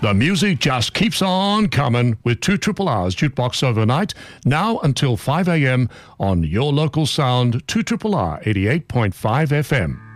The music just keeps on coming with 2 R's Jukebox Overnight, now until 5 a.m. on your local sound, 2 R 88.5 FM.